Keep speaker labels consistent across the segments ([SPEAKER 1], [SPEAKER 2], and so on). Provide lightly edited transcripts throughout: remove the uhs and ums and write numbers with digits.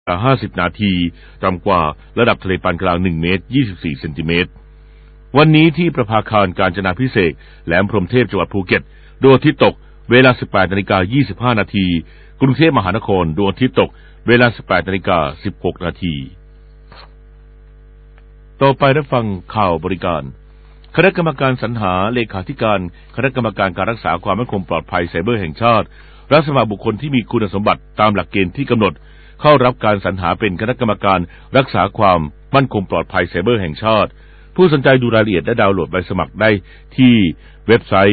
[SPEAKER 1] 50 นาทีต่ำกว่าระดับทะเลปานกลาง1 เมตร 24 เซนติเมตรวันนี้ที่ประภาคารกาญจนาภิเษกแหลมพรหมเทพจังหวัดภูเก็ตดวงอาทิตย์ตกเวลา 18:25 นาทีกรุงเทพมหานครดวงอาทิตย์ตกเวลา 18:16 นาทีต่อไปรับฟังข่าวบริการคณะกรรมการสรรหาเลขาธิการคณะกรรมการการรักษาความมั่นคงปลอดภัยไซเบอร์แห่งชาติรับสมัครบุคคลที่มีคุณสมบัติตามหลักเกณฑ์ที่กำหนดเข้ารับการสรรหาเป็นคณะกรรมการรักษาความมั่นคงปลอดภัยไซเบอร์แห่งชาติผู้สนใจดูรายละเอียดและดาวน์โหลดใบสมัครได้ที่เว็บไซต์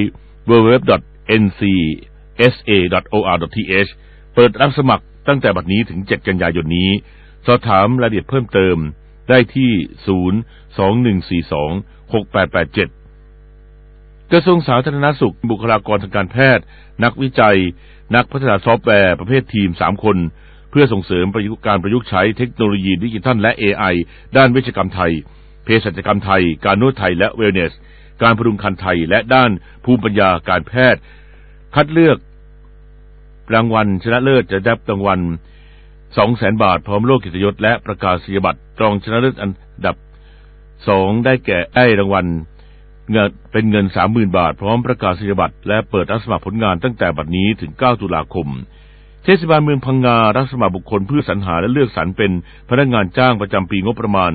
[SPEAKER 1] www.ncsa.or.th เปิดรับสมัครตั้งแต่บัดนี้ถึง7 กันยายนนี้สอบถามรายละเอียดเพิ่มเติมได้ที่021426887กระทรวงสาธารณสุขบุคลากรทางการแพทย์นักวิจัยนักพัฒนาซอฟต์แวร์ประเภททีม3 คนเพื่อส่งเสริมการประยุกต์ใช้เทคโนโลยีดิจิทัลและ AI ด้านเวชกรรมไทยเภสัชกรรมไทยการนวดไทยและเวลเนสการพดุงครรภ์ไทยและด้านภูมิปัญญาการแพทย์คัดเลือกรางวัลชนะเลิศจะได้รางวัล 200,000 บาทพร้อมโล่เกียรติยศและประกาศนียบัตรรองชนะเลิศอันดับ2ได้รางวัลเป็นเงิน 30,000 บาทพร้อมประกาศนียบัตรและเปิดรับสมัครผลงานตั้งแต่บัดนี้ถึง9 ตุลาคมเทศบาลเมืองพังงารับสมัครบุคคลเพื่อสรรหาและเลือกสรรเป็นพนักงานจ้างประจำปีงบประมาณ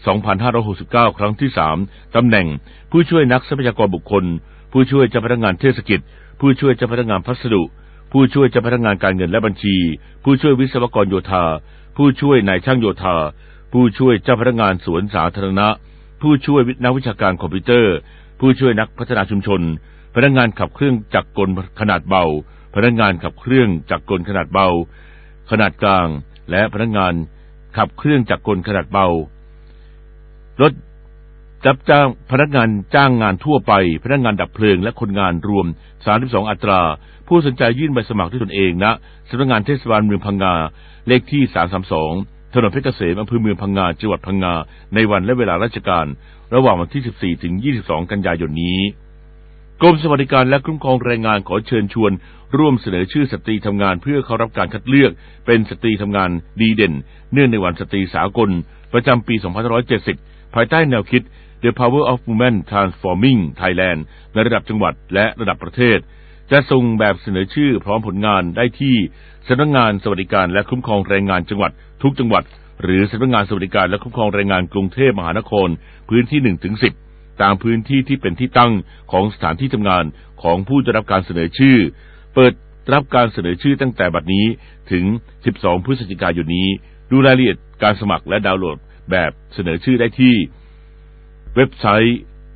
[SPEAKER 1] 2569 ครั้งที่ 3 ตำแหน่งผู้ช่วยนักทรัพยากรบุคคลผู้ช่วยเจ้าพนักงานเทศกิจผู้ช่วยเจ้าพนักงานพัสดุผู้ช่วยเจ้าพนักงานการเงินและบัญชีผู้ช่วยวิศวกรโยธาผู้ช่วยนายช่างโยธาผู้ช่วยเจ้าพนักงานสวนสาธารณะผู้ช่วยนักวิชาการคอมพิวเตอร์ผู้ช่วยนักพัฒนาชุมชนพนักงานขับเครื่องจักรกลขนาดเบาพนักงานขับเครื่องจักรกลขนาดเบาขนาดกลางและพนักงานขับเครื่องจักรกลขนาดเบารถรับจ้างพนักงานจ้างงานทั่วไปพนักงานดับเพลิงและคนงานรวม32 อัตราผู้สนใจยื่นใบสมัครด้วยตนเองณสำนักงานเทศบาลเมืองพังงาเลขที่332ถนนเพชรเกษมอำเภอเมืองพังงาจังหวัดพังงาในวันและเวลาราชการระหว่างวันที่14 ถึง 22 กันยายนนี้กรมสวัสดิการและคุ้มครองแรงงานขอเชิญชวนร่วมเสนอชื่อสตรีทำงานเพื่อเข้ารับการคัดเลือกเป็นสตรีทำงานดีเด่นเนื่องในวันสตรีสากลประจำปี 2570 ภายใต้แนวคิด The Power of Women Transforming Thailand ในระดับจังหวัดและระดับประเทศจะส่งแบบเสนอชื่อพร้อมผลงานได้ที่สำนักงานสวัสดิการและคุ้มครองแรงงานจังหวัดทุกจังหวัดหรือสำนักงานสวัสดิการและคุ้มครองแรงงานกรุงเทพมหานครพื้นที่ 1-10 ตามพื้นที่ที่เป็นที่ตั้งของสถานที่ทำงานของผู้จะรับการเสนอชื่อเปิดรับการเสนอชื่อตั้งแต่บัดนี้ถึง12 พฤศจิกายนนี้ดูรายละเอียดการสมัครและดาวน์โหลดแบบเสนอชื่อได้ที่เว็บไซต์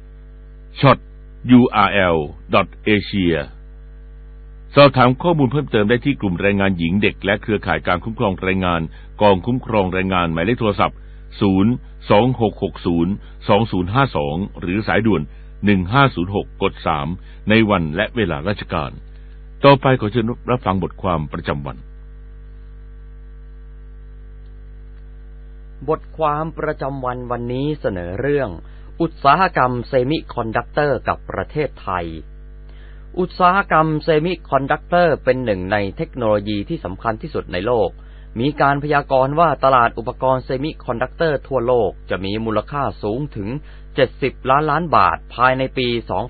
[SPEAKER 1] shot.url.asia สอบถามข้อมูลเพิ่มเติมได้ที่กลุ่มแรงงานหญิงเด็กและเครือข่ายการคุ้มครองแรงงานกองคุ้มครองแรงงานหมายเลขโทรศัพท์026602052หรือสายด่วน1506กด3ในวันและเวลาราชการต่อไปขอเชิญรับฟังบทความประจำวัน
[SPEAKER 2] บทความประจำวันวันนี้เสนอเรื่องอุตสาหกรรมเซมิคอนดักเตอร์กับประเทศไทยอุตสาหกรรมเซมิคอนดักเตอร์เป็นหนึ่งในเทคโนโลยีที่สำคัญที่สุดในโลกมีการพยากรณ์ว่าตลาดอุปกรณ์เซมิคอนดักเตอร์ทั่วโลกจะมีมูลค่าสูงถึง70 ล้านล้านบาทภายในปี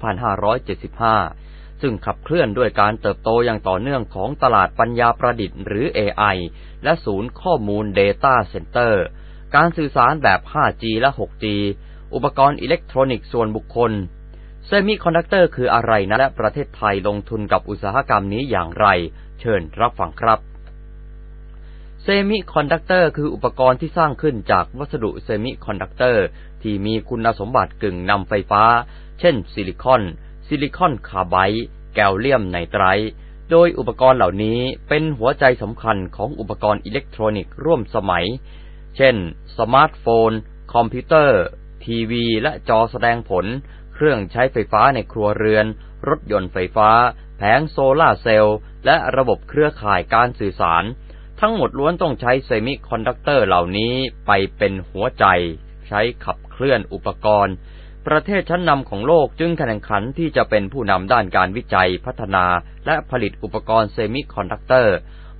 [SPEAKER 2] 2575 ซึ่งขับเคลื่อนด้วยการเติบโตอย่างต่อเนื่องของตลาดปัญญาประดิษฐ์หรือ AI และศูนย์ข้อมูล Data Center การสื่อสารแบบ 5G และ 6G อุปกรณ์อิเล็กทรอนิกส์ส่วนบุคคลเซมิคอนดักเตอร์คืออะไรนะและประเทศไทยลงทุนกับอุตสาหกรรมนี้อย่างไรเชิญรับฟังครับเซมิคอนดักเตอร์คืออุปกรณ์ที่สร้างขึ้นจากวัสดุเซมิคอนดักเตอร์ที่มีคุณสมบัติกึ่งนำไฟฟ้าเช่นซิลิคอนคาร์ไบด์แกลเลียมไนไตรท์โดยอุปกรณ์เหล่านี้เป็นหัวใจสำคัญของอุปกรณ์อิเล็กทรอนิกส์ร่วมสมัยเช่นสมาร์ทโฟนคอมพิวเตอร์ทีวีและจอแสดงผลเครื่องใช้ไฟฟ้าในครัวเรือนรถยนต์ไฟฟ้าแผงโซล่าร์เซลล์และระบบเครือข่ายการสื่อสารทั้งหมดล้วนต้องใช้เซมิคอนดักเตอร์เหล่านี้ไปเป็นหัวใจใช้ขับเคลื่อนอุปกรณ์ประเทศชั้นนำของโลกจึงแข่งขันที่จะเป็นผู้นำด้านการวิจัยพัฒนาและผลิตอุปกรณ์เซมิคอนดักเตอร์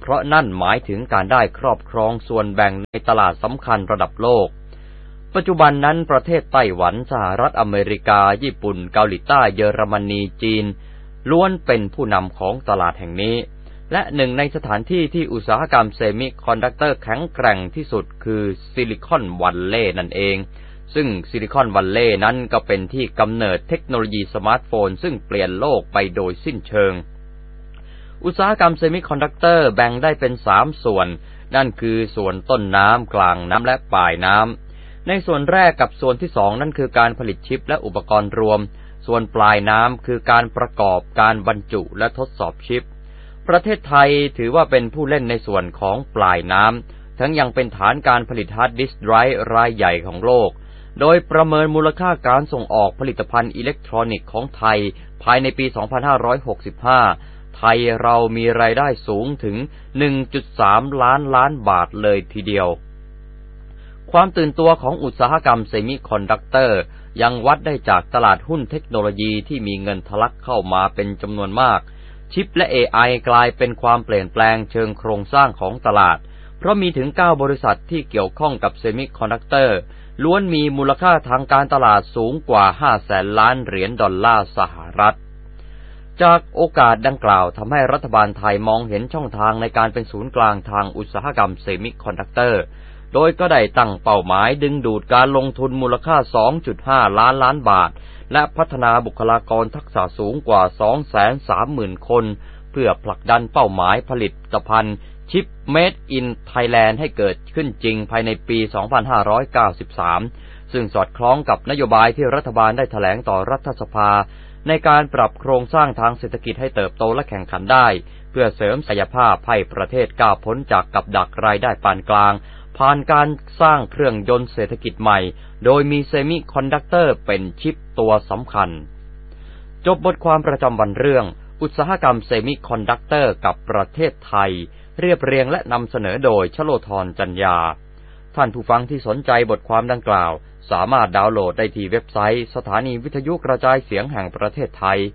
[SPEAKER 2] เพราะนั่นหมายถึงการได้ครอบครองส่วนแบ่งในตลาดสำคัญระดับโลกปัจจุบันนั้นประเทศไต้หวันสหรัฐอเมริกาญี่ปุ่นเกาหลีใต้เยอรมนีจีนล้วนเป็นผู้นำของตลาดแห่งนี้และหนึ่งในสถานที่ที่อุตสาหกรรมเซมิคอนดักเตอร์แข็งแกร่งที่สุดคือซิลิคอนวัลเลย์นั่นเองซึ่งซิลิคอนวัลเลย์นั้นก็เป็นที่กำเนิดเทคโนโลยีสมาร์ทโฟนซึ่งเปลี่ยนโลกไปโดยสิ้นเชิงอุตสาหกรรมเซมิคอนดักเตอร์แบ่งได้เป็น3ส่วนนั่นคือส่วนต้นน้ำกลางน้ำและปลายน้ำในส่วนแรกกับส่วนที่2นั่นคือการผลิตชิปและอุปกรณ์รวมส่วนปลายน้ำคือการประกอบการบรรจุและทดสอบชิปประเทศไทยถือว่าเป็นผู้เล่นในส่วนของปลายน้ำทั้งยังเป็นฐานการผลิตฮาร์ดดิสก์ไดรฟ์รายใหญ่ของโลกโดยประเมินมูลค่าการส่งออกผลิตภัณฑ์อิเล็กทรอนิกส์ของไทยภายในปี 2565 ไทยเรามีรายได้สูงถึง 1.3 ล้านบาทเลยทีเดียวความตื่นตัวของอุตสาหกรรมเซมิคอนดักเตอร์ยังวัดได้จากตลาดหุ้นเทคโนโลยีที่มีเงินทะลักเข้ามาเป็นจำนวนมากชิปและ AI กลายเป็นความเปลี่ยนแปลงเชิงโครงสร้างของตลาดเพราะมีถึง9บริษัทที่เกี่ยวข้องกับเซมิคอนดักเตอร์ล้วนมีมูลค่าทางการตลาดสูงกว่า 500,000 ล้านเหรียญดอลลาร์สหรัฐจากโอกาสดังกล่าวทำให้รัฐบาลไทยมองเห็นช่องทางในการเป็นศูนย์กลางทางอุตสาหกรรมเซมิคอนดักเตอร์โดยก็ได้ตั้งเป้าหมายดึงดูดการลงทุนมูลค่า 2.5 ล้านบาทและพัฒนาบุคลากรทักษะสูงกว่า 230,000 คนเพื่อผลักดันเป้าหมายผลิตภัณฑ์ชิป Made in Thailand ให้เกิดขึ้นจริงภายในปี 2593 ซึ่งสอดคล้องกับนโยบายที่รัฐบาลได้แถลงต่อรัฐสภาในการปรับโครงสร้างทางเศรษฐกิจให้เติบโตและแข่งขันได้เพื่อเสริมศักยภาพให้ประเทศก้าวพ้นจากกับดักรายได้ปานกลางผ่านการสร้างเครื่องยนต์เศรษฐกิจใหม่โดยมีเซมิคอนดักเตอร์เป็นชิปตัวสำคัญจบบทความประจำวันเรื่องอุตสาหกรรมเซมิคอนดักเตอร์กับประเทศไทยเรียบเรียงและนำเสนอโดยชโลธรจันยาท่านผู้ฟังที่สนใจบทความดังกล่าวสามารถดาวน์โหลดได้ที่เว็บไซต์สถานีวิทยุกระจายเสียงแห่งประเทศไทย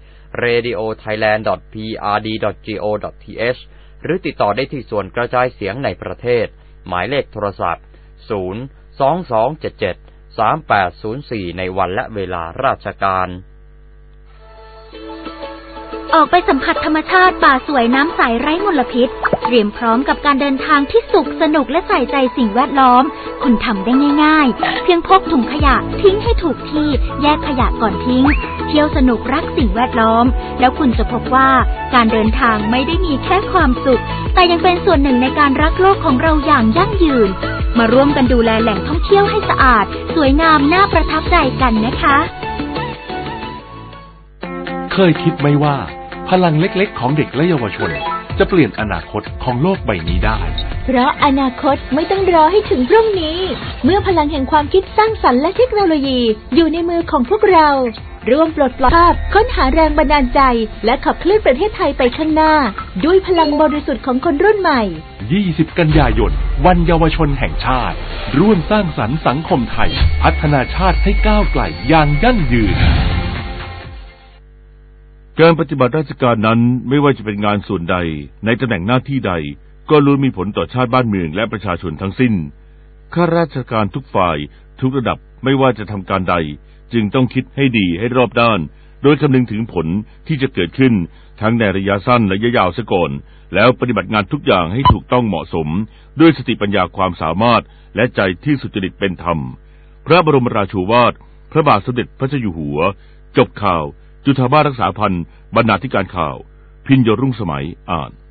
[SPEAKER 2] radiothailand.prd.go.th หรือติดต่อได้ที่ส่วนกระจายเสียงในประเทศหมายเลขโทรศัพท์ 022773804 ในวันและเวลาราชการ
[SPEAKER 3] ออกไปสัมผัสธรรมชาติป่าสวยน้ำใสไร้มลพิษเตรียมพร้อมกับการเดินทางที่สุขสนุกและใส่ใจสิ่งแวดล้อมคุณทำได้ง่ายๆเพียงพกถุงขยะทิ้งให้ถูกที่แยกขยะก่อนทิ้งเที่ยวสนุกรักสิ่งแวดล้อมแล้วคุณจะพบว่าการเดินทางไม่ได้มีแค่ความสุขแต่ยังเป็นส่วนหนึ่งในการรักโลกของเราอย่างยั่งยืนมาร่วมกันดูแลแหล่งท่องเที่ยวให้สะอาดสวยงามน่าประทับใจกันนะคะ
[SPEAKER 4] เคยคิดไหมว่าพลังเล็กๆของเด็กและเยาวชนจะเปลี่ยนอนาคตของโลกใบนี้ได้
[SPEAKER 3] เพราะอนาคตไม่ต้องรอให้ถึงพรุ่งนี้เมื่อพลังแห่งความคิดสร้างสรรค์และเทคโนโลยีอยู่ในมือของพวกเราร่วมปลดปล่อยภาพค้นหาแรงบันดาลใจและขับเคลื่อนประเทศไทยไปข้างหน้าด้วยพลังบริสุทธิ์ของคนรุ่นใหม่
[SPEAKER 4] 20 กันยายนวันเยาวชนแห่งชาติร่วมสร้างสรรค์สังคมไทยพัฒนาชาติให้ก้าวไกลอย่างยั่งยืน
[SPEAKER 1] การปฏิบัติราชการนั้นไม่ว่าจะเป็นงานส่วนใดในตำแหน่งหน้าที่ใดก็ล้วนมีผลต่อชาติบ้านเมืองและประชาชนทั้งสิ้นข้าราชการทุกฝ่ายทุกระดับไม่ว่าจะทำการใดจึงต้องคิดให้ดีให้รอบด้านโดยคำนึงถึงผลที่จะเกิดขึ้นทั้งในระยะสั้นและระยะยาวซะก่อนแล้วปฏิบัติงานทุกอย่างให้ถูกต้องเหมาะสมด้วยสติปัญญาความสามารถและใจที่สุจริตเป็นธรรมพระบรมราโชวาทพระบาทสมเด็จพระเจ้าอยู่หัวจบข่าวจุฑามาสรักษาพันธ์บรรณาธิการข่าวพิญโยรุ่งสมัยอ่าน